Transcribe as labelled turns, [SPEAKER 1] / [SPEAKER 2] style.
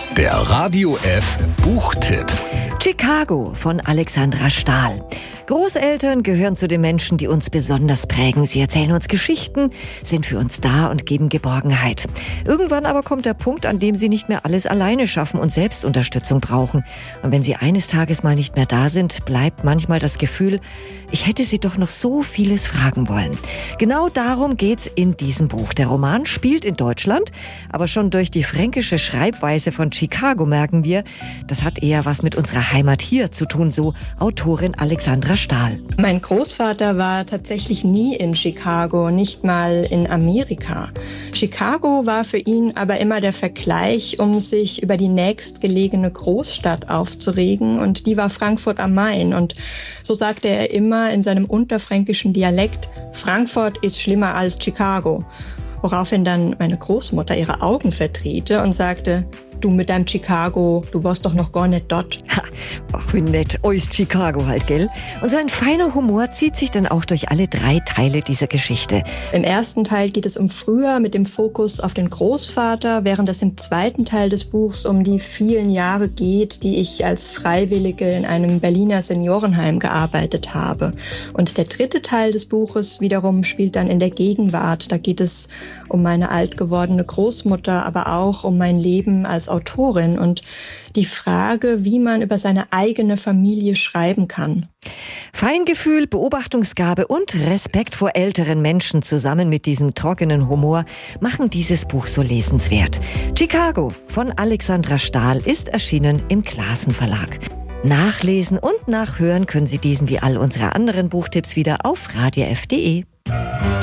[SPEAKER 1] Der Radio F Buchtipp.
[SPEAKER 2] Chicago von Alexandra Stahl. Großeltern gehören zu den Menschen, die uns besonders prägen. Sie erzählen uns Geschichten, sind für uns da und geben Geborgenheit. Irgendwann aber kommt der Punkt, an dem sie nicht mehr alles alleine schaffen und Selbstunterstützung brauchen. Und wenn sie eines Tages mal nicht mehr da sind, bleibt manchmal das Gefühl, ich hätte sie doch noch so vieles fragen wollen. Genau darum geht's in diesem Buch. Der Roman spielt in Deutschland, aber schon durch die fränkische Schreibweise von Chicago merken wir, das hat eher was mit unserer Heimat hier zu tun, so Autorin Alexandra Stahl.
[SPEAKER 3] Mein Großvater war tatsächlich nie in Chicago, nicht mal in Amerika. Chicago war für ihn aber immer der Vergleich, um sich über die nächstgelegene Großstadt aufzuregen, und die war Frankfurt am Main. Und so sagte er immer in seinem unterfränkischen Dialekt, Frankfurt ist schlimmer als Chicago. Woraufhin dann meine Großmutter ihre Augen verdrehte und sagte, du mit deinem Chicago, du warst doch noch gar nicht dort.
[SPEAKER 2] Ha, ach wie nett, ist Chicago halt, gell? Und so ein feiner Humor zieht sich dann auch durch alle 3 Teile dieser Geschichte.
[SPEAKER 3] Im ersten Teil geht es um früher mit dem Fokus auf den Großvater, während es im zweiten Teil des Buchs um die vielen Jahre geht, die ich als Freiwillige in einem Berliner Seniorenheim gearbeitet habe. Und der dritte Teil des Buches wiederum spielt dann in der Gegenwart. Da geht es um meine alt gewordene Großmutter, aber auch um mein Leben als Autorin und die Frage, wie man über seine eigene Familie schreiben kann.
[SPEAKER 2] Feingefühl, Beobachtungsgabe und Respekt vor älteren Menschen zusammen mit diesem trockenen Humor machen dieses Buch so lesenswert. Chicago von Alexandra Stahl ist erschienen im Clasen Verlag. Nachlesen und nachhören können Sie diesen wie all unsere anderen Buchtipps wieder auf radiof.de.